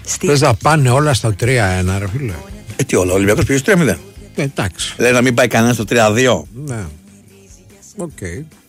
Θες να πάνε όλα στο 3-1, ρε φίλε. Τι όλα, ο Ολυμπιακός πήγε στο 3-0. Εντάξει. Λέει να μην πάει κανένα στο 3-2. Ναι. Οκ.